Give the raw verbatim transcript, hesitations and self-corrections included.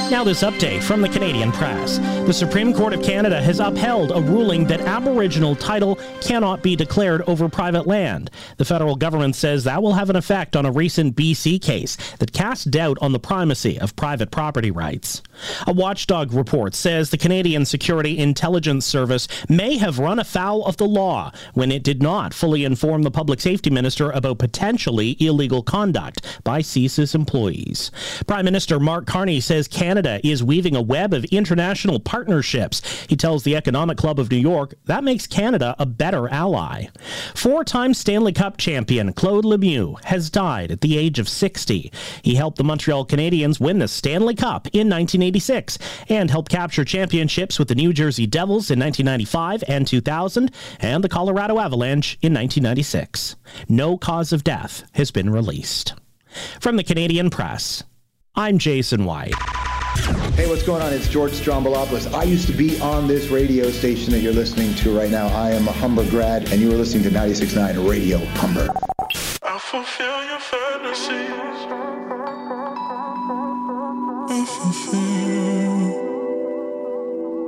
Now this update from the Canadian Press. The Supreme Court of Canada has upheld a ruling that Aboriginal title cannot be declared over private land. The federal government says that will have an effect on a recent B C case that cast doubt on the primacy of private property rights. A watchdog report says the Canadian Security Intelligence Service may have run afoul of the law when it did not fully inform the Public Safety Minister about potentially illegal conduct by C S I S employees. Prime Minister Mark Carney says Canada is weaving a web of international partnerships. He tells the Economic Club of New York that makes Canada a better ally. Four-time Stanley Cup champion Claude Lemieux has died at the age of sixty. He helped the Montreal Canadiens win the Stanley Cup in nineteen eighty-six and helped capture championships with the New Jersey Devils in nineteen ninety-five and two thousand and the Colorado Avalanche in nineteen ninety-six. No cause of death has been released. From the Canadian Press, I'm Jason White. Hey, what's going on? It's George Strombolopoulos. I used to be on this radio station that you're listening to right now. I am a Humber grad, and you are listening to ninety-six point nine Radio Humber. I'll fulfill your fantasies. I'll fulfill